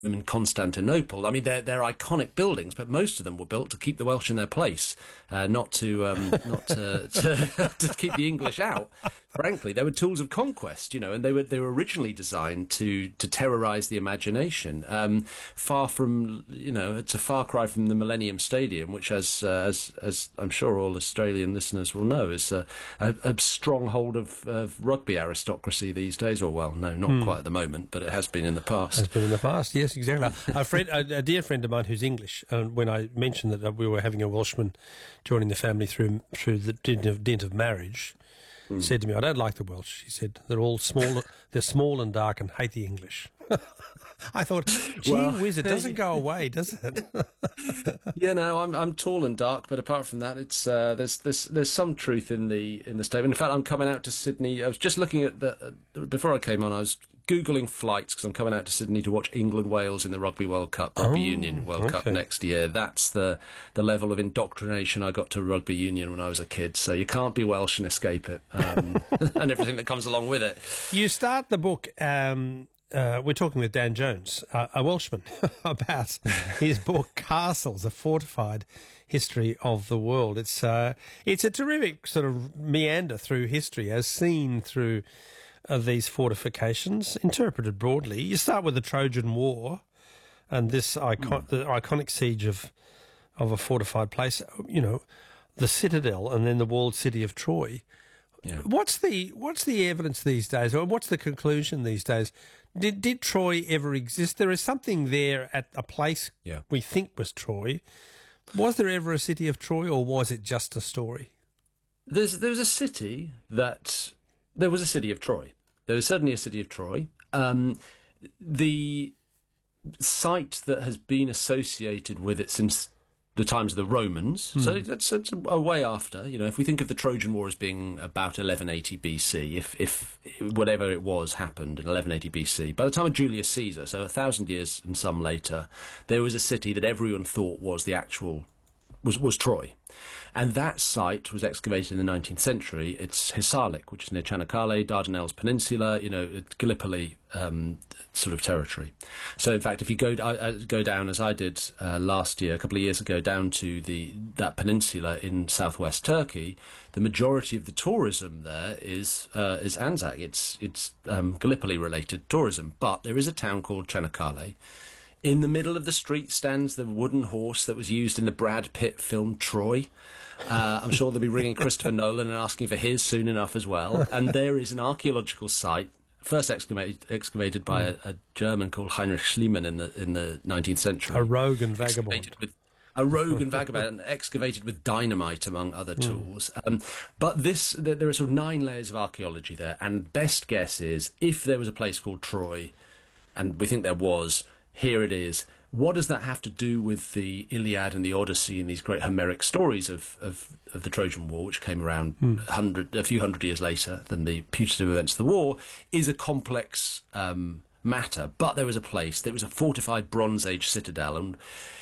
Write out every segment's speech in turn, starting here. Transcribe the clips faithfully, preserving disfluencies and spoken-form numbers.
them in Constantinople. I mean, they're they're iconic buildings, but most of them were built to keep the Welsh in their place, uh, not to um, not to, to to keep the English out. Frankly, they were tools of conquest, you know, and they were they were originally designed to to terrorise the imagination. Um, far from, you know, it's a far cry from the Millennium Stadium, which, as uh, as as I'm sure all Australian listeners will know, is a, a, a stronghold of, of rugby aristocracy these days. Or well, no, not hmm. quite at the moment, but it has been in the past. Has been in the past, yes. Exactly. a friend, a, a dear friend of mine who's English, uh, when I mentioned that we were having a Welshman joining the family through through the dint of, dint of marriage, mm. said to me, "I don't like the Welsh." He said, "They're all small, they're small and dark, and hate the English." I thought, gee well, whiz, it doesn't go away, does it? Yeah, no, I'm I'm tall and dark, but apart from that, it's uh, there's there's there's some truth in the in the statement. In fact, I'm coming out to Sydney. I was just looking at the uh, before I came on. I was googling flights because I'm coming out to Sydney to watch England Wales in the Rugby World Cup, Rugby oh, Union World okay. Cup next year. That's the the level of indoctrination I got to rugby union when I was a kid. So you can't be Welsh and escape it, um, and everything that comes along with it. You start the book. Um Uh, we're talking with Dan Jones, uh, a Welshman, about his book Castles, a Fortified History of the World. It's uh, it's a terrific sort of meander through history as seen through uh, these fortifications, interpreted broadly. You start with the Trojan War and this icon- mm. the iconic siege of of a fortified place, you know, the citadel and then the walled city of Troy. Yeah. What's the what's the evidence these days, or what's the conclusion these days? Did did Troy ever exist? There is something there at a place yeah. we think was Troy. Was there ever a city of Troy, or was it just a story? There's there was a city that there was a city of Troy. There was certainly a city of Troy. Um, the site that has been associated with it since the times of the Romans, mm. so that's, that's a way after. You know, if we think of the Trojan War as being about eleven eighty B C, if if whatever it was happened in eleven eighty B C, by the time of Julius Caesar, so a thousand years and some later, there was a city that everyone thought was the actual was was Troy, and that site was excavated in the nineteenth century. It's Hisarlik, which is near Çanakkale, Dardanelles Peninsula, you know, Gallipoli um, sort of territory. So, in fact, if you go uh, go down, as I did uh, last year, a couple of years ago, down to the that peninsula in southwest Turkey, the majority of the tourism there is uh, is Anzac. It's it's um, Gallipoli-related tourism, but there is a town called Çanakkale. In the middle of the street stands the wooden horse that was used in the Brad Pitt film Troy. Uh, I'm sure they'll be ringing Christopher Nolan and asking for his soon enough as well. And there is an archaeological site, first excavated, excavated by a, a German called Heinrich Schliemann in the in the nineteenth century. A rogue and vagabond. With, a rogue and vagabond, excavated with dynamite, among other tools. Mm. Um, but this, there, there are sort of nine layers of archaeology there. And best guess is, if there was a place called Troy, and we think there was, here it is. What does that have to do with the Iliad and the Odyssey and these great Homeric stories of, of, of the Trojan War, which came around mm. hundred, a few hundred years later than the putative events of the war, is a complex um, matter. But there was a place, there was a fortified Bronze Age citadel, and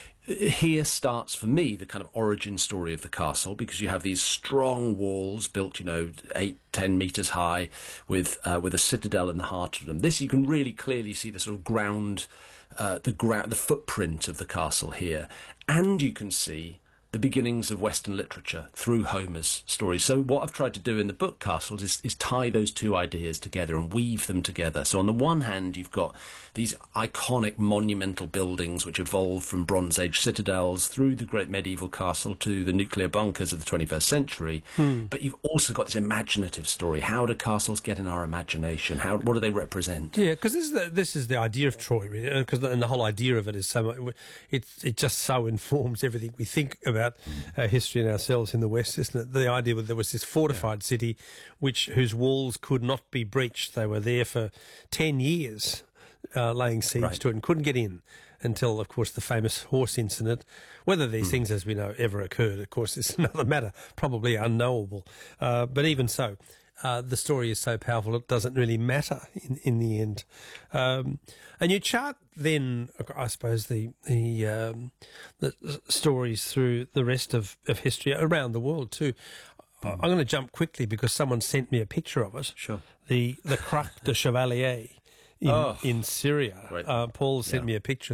here starts, for me, the kind of origin story of the castle, because you have these strong walls built, you know, eight, ten metres high, with uh, with a citadel in the heart of them. This, you can really clearly see the sort of ground, uh, the ground, the footprint of the castle here, and you can see the beginnings of Western literature through Homer's stories. So what I've tried to do in the book Castles is, is tie those two ideas together and weave them together. So on the one hand, you've got these iconic monumental buildings which evolved from Bronze Age citadels through the great medieval castle to the nuclear bunkers of the twenty-first century. Hmm. But you've also got this imaginative story. How do castles get in our imagination? How, what do they represent? Yeah, because this is the, this is the idea of Troy, really, because and the whole idea of it is so it it just so informs everything we think about. About uh, history and ourselves in the West, isn't it? The idea that there was this fortified yeah. city, which whose walls could not be breached. They were there for ten years, uh, laying siege right. to it, and couldn't get in until, of course, the famous horse incident. Whether these mm. things, as we know, ever occurred, of course, is another matter, probably unknowable. Uh, but even so, uh, the story is so powerful it doesn't really matter in, in the end. Um, and you chart then, I suppose, the the, um, the stories through the rest of, of history around the world too. Mm. I'm going to jump quickly because someone sent me a picture of it. Sure. The the Crac de Chevalier in, oh, in Syria. Right. Uh, Paul sent yeah. me a picture.